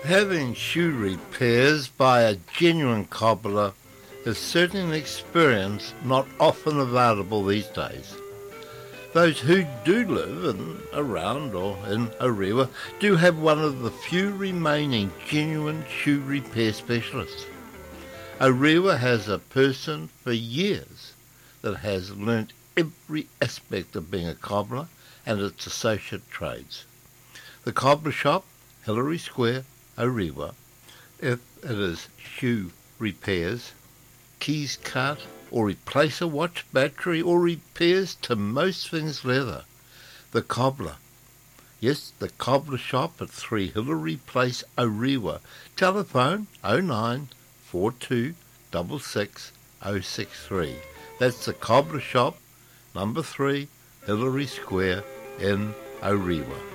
Having shoe repairs by a genuine cobbler is certainly an experience not often available these days. Those who do live in, around or in Orewa do have one of the few remaining genuine shoe repair specialists. Orewa has a person for years that has learnt every aspect of being a cobbler and its associate trades. The cobbler shop, Hillary Square, Orewa, if it is shoe repairs, keys cut, or replace a watch battery, or repairs to most things leather. The cobbler. Yes, the cobbler shop at 3 Hillary Place, Orewa. Telephone 09 42 66 063. That's the cobbler shop, number 3, Hillary Square in Orewa.